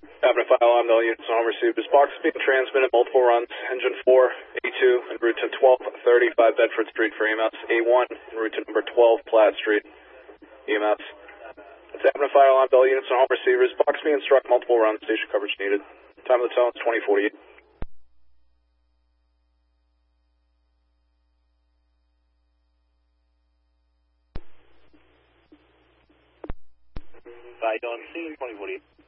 Happening to file on all units on home received. This box is being transmitted multiple runs. Engine 4, A2, en route to 1235 Bedford Street for EMS. A1, en route to number 12 Platt Street, EMS. It's happening to file on all units on home receivers. Box being struck multiple runs. Station coverage needed. Time of the tone is 2048. Side on scene, 2048.